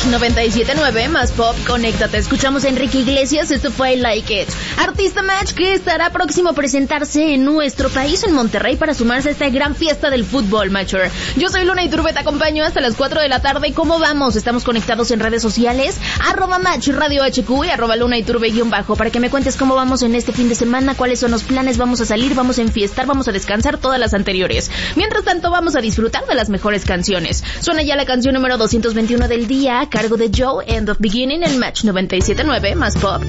97.9 más pop, conéctate. Escuchamos a Enrique Iglesias, esto fue I Like It. Artista Match que estará próximo a presentarse en nuestro país, en Monterrey, para sumarse a esta gran fiesta del fútbol, Matcher. Yo soy Luna Iturbe, te acompaño hasta las 4 de la tarde. ¿Cómo vamos? Estamos conectados en redes sociales, @Match Radio HQ y @Luna Iturbe _ para que me cuentes cómo vamos en este fin de semana, cuáles son los planes, vamos a salir, vamos a enfiestar, vamos a descansar, todas las anteriores. Mientras tanto, vamos a disfrutar de las mejores canciones. Suena ya la canción número 221 del día, a cargo de Joe, End of Beginning, en Match 97.9 más pop.